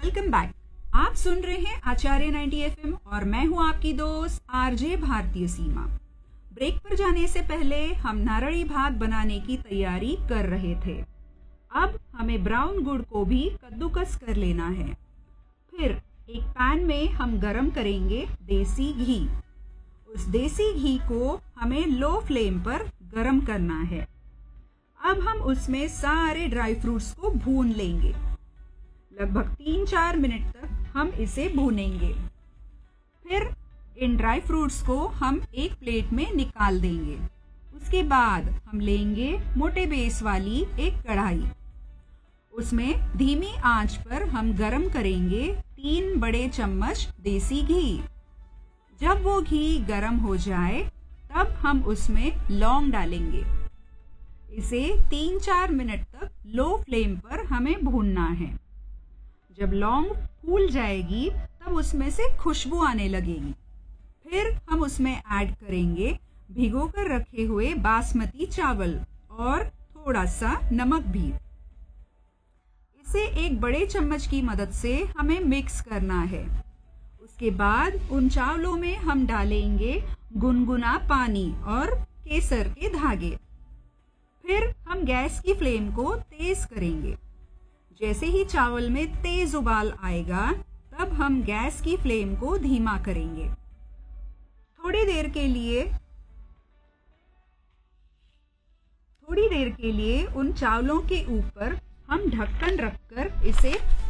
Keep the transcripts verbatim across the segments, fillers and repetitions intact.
Welcome back. आप सुन रहे हैं आचार्य नाइंटी एफएम और मैं हूं आपकी दोस्त आरजे भारतीय सीमा। ब्रेक पर जाने से पहले हम नारंगी भात बनाने की तैयारी कर रहे थे। अब हमें ब्राउन गुड़ को भी कद्दूकस कर लेना है। फिर एक पैन में हम गरम करेंगे देसी घी। उस देसी घी को हमें लो फ्लेम पर गरम करना है। अब हम उसमें सारे ड्राई फ्रूट्स को भून लेंगे। लगभग तीन चार मिनट तक हम इसे भूनेंगे। फिर इन ड्राई फ्रूट्स को हम एक प्लेट में निकाल देंगे। उसके बाद हम लेंगे मोटे बेस वाली एक कढ़ाई। उसमें धीमी आंच पर हम गरम करेंगे तीन बड़े चम्मच देसी घी। जब वो घी गरम हो जाए तब हम उसमें लौंग डालेंगे। इसे तीन चार मिनट तक लो फ्लेम पर हमें भूनना है। जब लौंग फूल जाएगी तब उसमें से खुशबू आने लगेगी। फिर हम उसमें ऐड करेंगे भिगोकर रखे हुए बासमती चावल और थोड़ा सा नमक भी। इसे एक बड़े चम्मच की मदद से हमें मिक्स करना है। उसके बाद उन चावलों में हम डालेंगे गुनगुना पानी और केसर के धागे। फिर हम गैस की फ्लेम को तेज करेंगे। जैसे ही चावल में तेज उबाल आएगा तब हम गैस की फ्लेम को धीमा करेंगे। थोड़ी देर के लिए थोड़ी देर के लिए उन चावलों के ऊपर हम ढक्कन रखकर इसे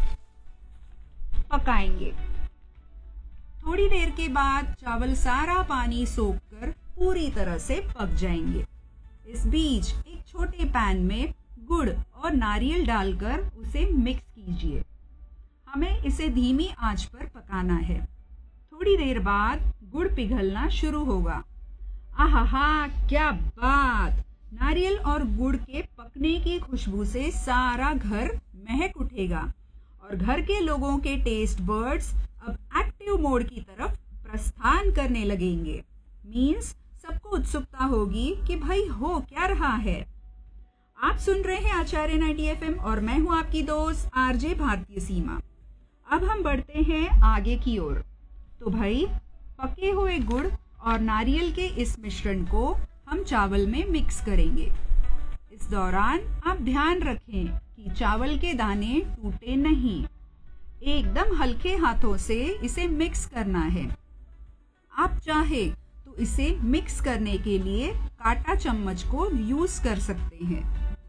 पकाएंगे। थोड़ी देर के बाद चावल सारा पानी सोखकर पूरी तरह से पक जाएंगे। इस बीच एक छोटे पैन में गुड़ और नारियल डालकर उसे मिक्स कीजिए। हमें इसे धीमी आंच पर पकाना है। थोड़ी देर बाद गुड़ पिघलना शुरू होगा। आहा, क्या बात! नारियल और गुड़ के पकने की खुशबू से सारा घर महक उठेगा और घर के लोगों के टेस्ट बर्ड्स अब एक्टिव मोड की तरफ प्रस्थान करने लगेंगे। मीन्स सबको उत्सुकता होगी कि भाई हो क्या रहा है। आप सुन रहे हैं आचार्य नाइंटी एफएम और मैं हूं आपकी दोस्त आरजे भारतीय सीमा। अब हम बढ़ते हैं आगे की ओर। तो भाई पके हुए गुड़ और नारियल के इस मिश्रण को हम चावल में मिक्स करेंगे। इस दौरान आप ध्यान रखें कि चावल के दाने टूटे नहीं। एकदम हल्के हाथों से इसे मिक्स करना है। आप चाहे तो इसे मिक्स करने के लिए कांटा चम्मच को यूज कर सकते हैं।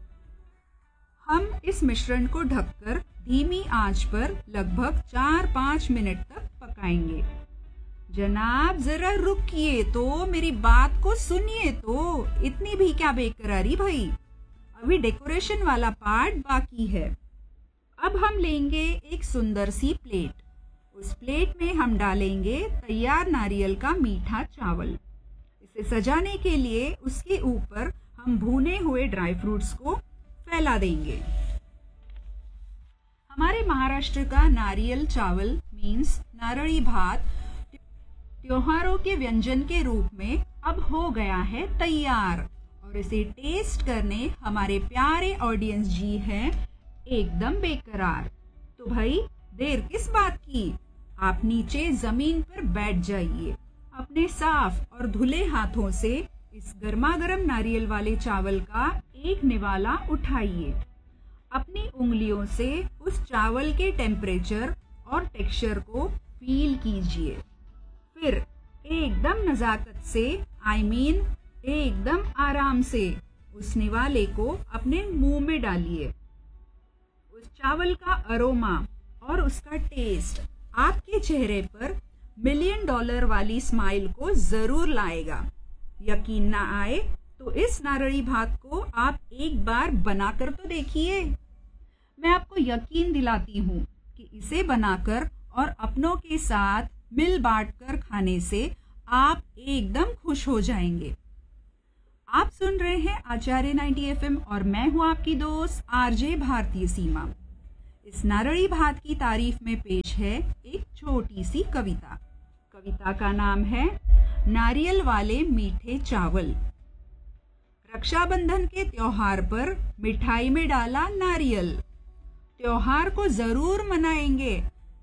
हम इस मिश्रण को ढककर धीमी आंच पर लगभग चार पाँच मिनट तक पकाएंगे। जनाब जरा रुकिए तो, मेरी बात को सुनिए तो। इतनी भी क्या बेकरारी भाई, अभी डेकोरेशन वाला पार्ट बाकी है। अब हम लेंगे एक सुंदर सी प्लेट। उस प्लेट में हम डालेंगे तैयार नारियल का मीठा चावल। इसे सजाने के लिए उसके ऊपर हम भुने हुए ड्राई फ्रूट्स को फैला देंगे। हमारे महाराष्ट्र का नारियल चावल मीन्स नारंगी भात त्योहारों के व्यंजन के रूप में अब हो गया है तैयार और इसे टेस्ट करने हमारे प्यारे ऑडियंस जी हैं एकदम बेकरार। तो भाई देर किस बात की, आप नीचे जमीन पर बैठ जाइए। अपने साफ और धुले हाथों से इस गर्मागर्म नारियल वाले चावल का एक निवाला उठाइए। अपनी उंगलियों से उस चावल के टेम्परेचर और टेक्सचर को फील कीजिए। फिर एकदम नजाकत से आई मीन एकदम आराम से उस निवाले को अपने मुंह में डालिए। उस चावल का अरोमा और उसका टेस्ट आपके चेहरे पर मिलियन डॉलर वाली स्माइल को जरूर लाएगा। यकीन ना आए तो इस नारंगी भात को आप एक बार बनाकर तो देखिए। मैं आपको यकीन दिलाती हूँ कि इसे बनाकर और अपनों के साथ मिल बांट कर खाने से आप एकदम खुश हो जाएंगे। आप सुन रहे हैं आचार्य नाइंटी एफएम और मैं हूँ आपकी दोस्त आरजे भारतीय सीमा। इस नारंगी भात की तारीफ में पेश है एक छोटी सी कविता। कविता का नाम है नारियल वाले मीठे चावल। रक्षाबंधन के त्योहार पर मिठाई में डाला नारियल। त्योहार को जरूर मनाएंगे,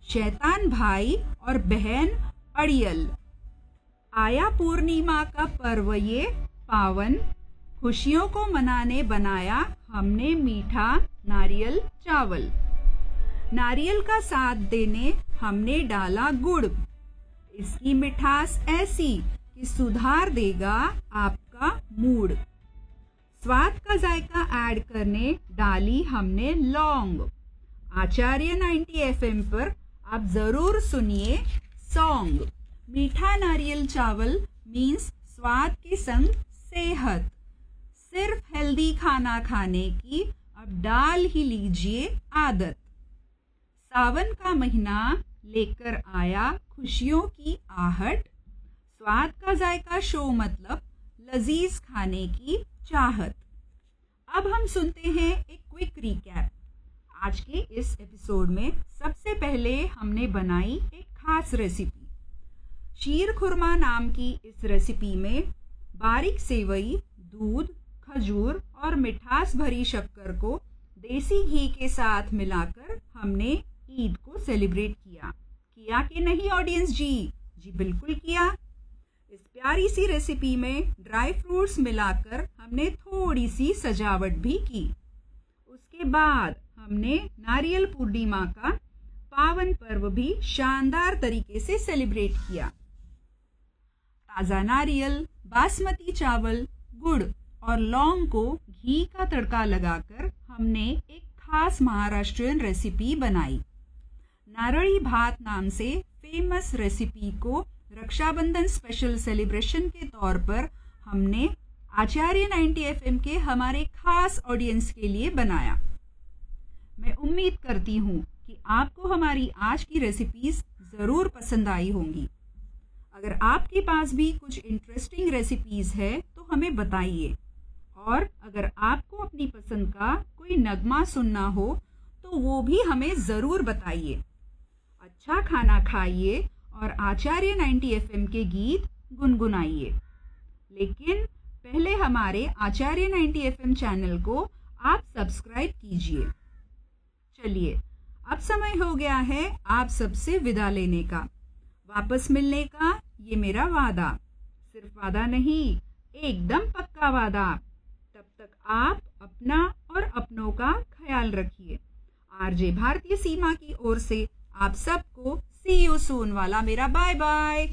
शैतान भाई और बहन अड़ियल। आया पूर्णिमा का पर्व ये पावन, खुशियों को मनाने बनाया हमने मीठा नारियल चावल। नारियल का साथ देने हमने डाला गुड़, इसकी मिठास ऐसी कि सुधार देगा आपका मूड। स्वाद का जायका ऐड करने डाली हमने लौंग। आचार्य नाइंटी एफ एम पर आप जरूर सुनिए सॉन्ग। मीठा नारियल चावल मीन्स स्वाद के संग सेहत। सिर्फ हेल्दी खाना खाने की अब डाल ही लीजिए आदत। सावन का महीना लेकर आया खुशियों की आहट। स्वाद का जायका शो मतलब लजीज खाने की चाहत। अब हम सुनते हैं एक क्विक रिकैप। आज के इस एपिसोड में सबसे पहले हमने बनाई एक खास रेसिपी। शीर खुरमा नाम की इस रेसिपी में बारीक सेवई, दूध, खजूर और मिठास भरी शक्कर को देसी घी के साथ मिलाकर हमने ईद को सेलिब्रेट किया। किया कि नहीं ऑडियंस जी? जी बिल्कुल किया। इस प्यारी सी रेसिपी में ड्राई फ्रूट्स मिलाकर हमने थोड़ी सी सजावट भी की। उसके बाद हमने नारियल पूर्णिमा का पावन पर्व भी शानदार तरीके से सेलिब्रेट किया। ताज़ा नारियल, बासमती चावल, गुड़ और लौंग को घी का तड़का लगाकर हमने एक खास महाराष्ट्रियन रेसिपी बनाई। नारळी भात नाम से फेमस रेसिपी को रक्षाबंधन स्पेशल सेलिब्रेशन के तौर पर हमने आचार्य नाइंटी एफ एम के हमारे खास ऑडियंस के लिए बनाया। मैं उम्मीद करती हूँ कि आपको हमारी आज की रेसिपीज ज़रूर पसंद आई होंगी। अगर आपके पास भी कुछ इंटरेस्टिंग रेसिपीज है तो हमें बताइए, और अगर आपको अपनी पसंद का कोई नगमा सुनना हो तो वो भी हमें ज़रूर बताइए। अच्छा खाना खाइए और आचार्य नाइंटी एफ एम के गीत गुनगुनाइए। लेकिन पहले हमारे आचार्य नाइंटी एफ एम चैनल को आप सब्सक्राइब कीजिए। चलिए, अब समय हो गया है आप सबसे विदा लेने का। वापस मिलने का ये मेरा वादा, सिर्फ वादा नहीं, एकदम पक्का वादा। तब तक आप अपना और अपनों का ख्याल रखिए। आरजे भारतीय सीमा की ओर से आप सबको सी यू सून वाला मेरा बाय बाय।